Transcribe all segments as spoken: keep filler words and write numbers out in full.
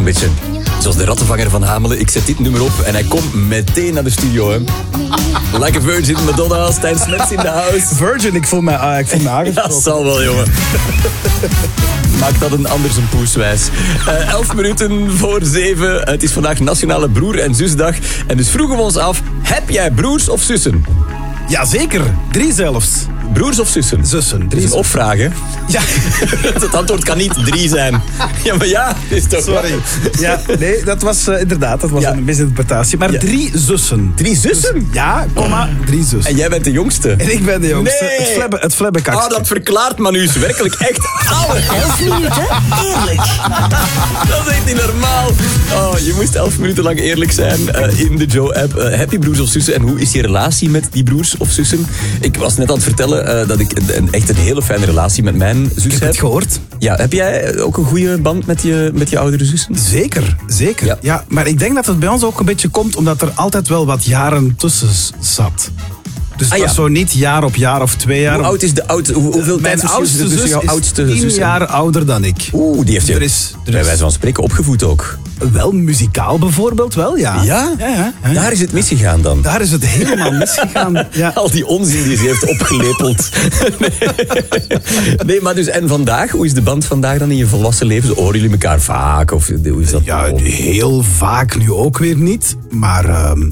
zo'n beetje zoals de rattenvanger van Hamelen. Ik zet dit nummer op en hij komt meteen naar de studio. Hè. Like a Virgin, Madonna, Stijn Smets in de house. Virgin, ik voel me, uh, ik voel me aangesproken. Dat zal wel, jongen. Maak dat een anders een poeswijs. Uh, elf minuten voor zeven. Het is vandaag Nationale Broer- en Zusdag. En dus vroegen we ons af, heb jij broers of zussen? Jazeker, drie zelfs. Broers of zussen? Zussen. Drie Drie is een opvraag, hè? Ja. Het antwoord kan niet drie zijn. Ja, maar ja, is toch Sorry. Ja, nee, dat was uh, inderdaad, dat was ja. een misinterpretatie. Maar ja. drie zussen. Drie zussen? Dus, ja, komma, drie zussen. En jij bent de jongste? En ik ben de jongste. Nee. Het, flebbe, het flebbekakje. Ah, dat verklaart Manu's werkelijk echt alles. Elf minuten eerlijk. Dat is echt niet normaal. Oh, je moest elf minuten lang eerlijk zijn uh, in de Joe-app. Uh, heb je broers of zussen en hoe is je relatie met die broers of zussen? Ik was net aan het vertellen uh, dat ik een, echt een hele fijne relatie met mijn zus heb. Ik heb het gehoord. Ja, heb jij ook een goede band met je, met je oudere zussen? Zeker, zeker. Ja. Ja, maar ik denk dat het bij ons ook een beetje komt omdat er altijd wel wat jaren tussen zat. Dus ah, het was ja. zo niet jaar op jaar of twee jaar. Hoe oud is de oud, hoe, hoeveel Mijn tijd oudste tussen zus jouw is oudste tien zus? jaar ouder dan ik. Oeh, die heeft je Er is, er bij is wijze van spreken opgevoed ook. wel muzikaal bijvoorbeeld, wel ja. Ja? Ja, ja, ja. Daar is het misgegaan dan. Daar is het helemaal misgegaan. Ja. Al die onzin die ze heeft opgelepeld. Nee. nee, maar dus en vandaag? Hoe is de band vandaag dan in je volwassen leven? Horen jullie elkaar vaak? Of hoe is dat? Ja, heel vaak nu ook weer niet. Maar uh,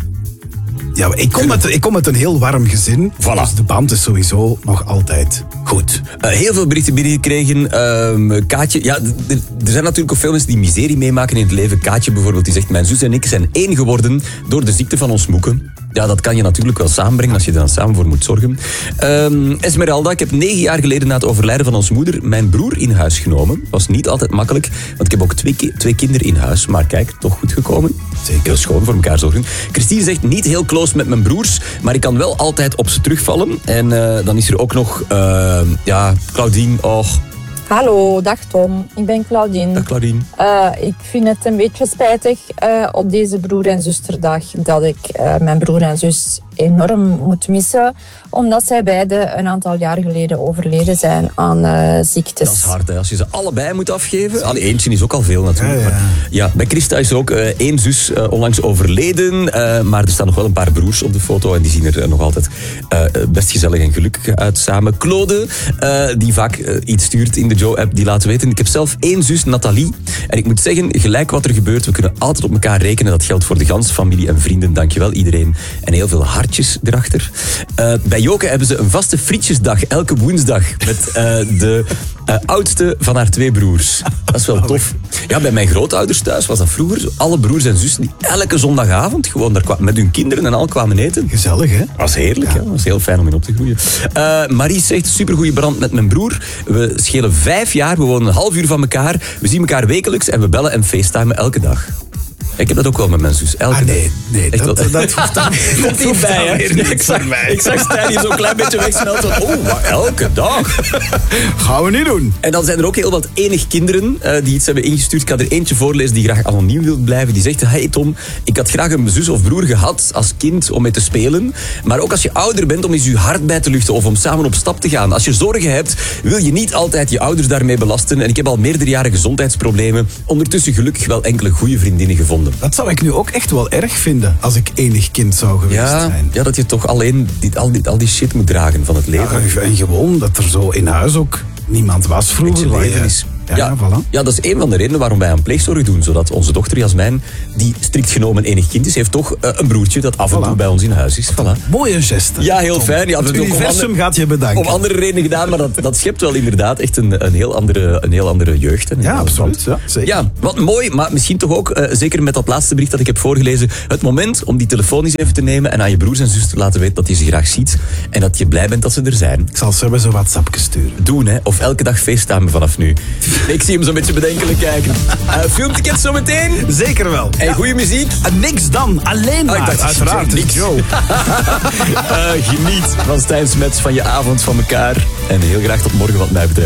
ja, ik, kom met, ik kom met een heel warm gezin. Voilà. Dus de band is sowieso nog altijd goed. Uh, heel veel berichten binnengekregen. Uh, Kaatje, ja, d- d- er zijn natuurlijk ook veel mensen die miserie meemaken in het leven. Kaatje bijvoorbeeld, die zegt, mijn zus en ik zijn één geworden door de ziekte van ons moeken. Ja, dat kan je natuurlijk wel samenbrengen als je er dan samen voor moet zorgen. Um, Esmeralda, ik heb negen jaar geleden na het overlijden van ons moeder mijn broer in huis genomen. Was niet altijd makkelijk, want ik heb ook twee, ki- twee kinderen in huis. Maar kijk, toch goed gekomen. Zeker. Heel schoon voor elkaar zorgen. Christine zegt, niet heel close met mijn broers, maar ik kan wel altijd op ze terugvallen. En uh, dan is er ook nog, uh, ja, Claudine. Oh, Hallo, dag Tom. Ik ben Claudine. dag Claudine. Uh, ik vind het een beetje spijtig uh, op deze broer- en zusterdag dat ik uh, mijn broer en zus enorm moet missen, omdat zij beide een aantal jaar geleden overleden zijn aan uh, ziektes. Dat is hard, hè, als je ze allebei moet afgeven. Allee, eentje is ook al veel natuurlijk. Ja, ja. Maar, ja, bij Christa is er ook uh, één zus uh, onlangs overleden. Uh, maar er staan nog wel een paar broers op de foto. En die zien er uh, nog altijd uh, best gezellig en gelukkig uit samen. Claude, uh, die vaak uh, iets stuurt in de Joe-app, die laat weten. Ik heb zelf één zus, Nathalie. En ik moet zeggen, gelijk wat er gebeurt, we kunnen altijd op elkaar rekenen. Dat geldt voor de ganse familie en vrienden. Dankjewel iedereen. En heel veel hartjes erachter. Uh, bij Joke hebben ze een vaste frietjesdag elke woensdag. Met uh, de uh, oudste van haar twee broers. Dat is wel tof. Ja, bij mijn grootouders thuis was dat vroeger zo. Alle broers en zussen die elke zondagavond gewoon daar kwamen, met hun kinderen en al kwamen eten. Gezellig, hè? Dat was heerlijk, ja. Dat was heel fijn om in op te groeien. Uh, Marie zegt, supergoeie brand met mijn broer. We schelen vijf jaar, we wonen een half uur van elkaar. We zien elkaar wekelijks en we bellen en facetimen elke dag. Ik heb dat ook wel met mijn zus. Elke Ah, nee, dag. nee, Echt dat, wel. dat hoeft dan, Komt dat niet hoeft bij, dan hè? weer niet Ik zag, voor mij. ik zag Stijn hier zo'n klein beetje wegsneld van, oh, maar elke dag. Gaan we niet doen. En dan zijn er ook heel wat enig kinderen uh, die iets hebben ingestuurd. Ik ga er eentje voorlezen die graag anoniem wil blijven. Die zegt, hey Tom, ik had graag een zus of broer gehad als kind om mee te spelen. Maar ook als je ouder bent om eens je hart bij te luchten of om samen op stap te gaan. Als je zorgen hebt, wil je niet altijd je ouders daarmee belasten. En ik heb al meerdere jaren gezondheidsproblemen. Ondertussen gelukkig wel enkele goede vriendinnen gevonden. Dat zou ik nu ook echt wel erg vinden als ik enig kind zou geweest Ja, zijn. ja, dat je toch alleen die, al, die, al die shit moet dragen van het leven. Ja, en gewoon dat er zo in huis ook niemand was vroeger. Beetje waar leven je- is. Ja, Ja, voilà. ja, dat is een van de redenen waarom wij aan pleegzorg doen. Zodat onze dochter Jasmijn, die strikt genomen enig kind is, heeft toch uh, een broertje dat af en Voilà. toe bij ons in huis is. Voilà. Mooie geste. Ja, heel Tom. fijn. Ja, we Het hebben ook om universum andere- gaat je bedanken. Om andere redenen gedaan, maar dat, dat schept wel inderdaad echt een, een, heel, andere, een heel andere jeugd. En een Ja, heel absoluut. band. Ja, zeker. Ja, wat mooi, maar misschien toch ook, uh, zeker met dat laatste bericht dat ik heb voorgelezen, het moment om die telefoon eens even te nemen en aan je broers en zussen te laten weten dat je ze graag ziet en dat je blij bent dat ze er zijn. Ik zal ze eens een WhatsAppje sturen. Doen, hè. Of elke dag facetimen vanaf nu. Ik zie hem zo'n beetje bedenkelijk kijken. Uh, filmtickets zometeen. Zeker wel. En Ja. goede muziek. En niks dan, alleen maar. Ah, ik dacht, uiteraard. niks. Joe. Uh, geniet van Stijn Smets, van je avond, van elkaar. En heel graag tot morgen wat mij betreft.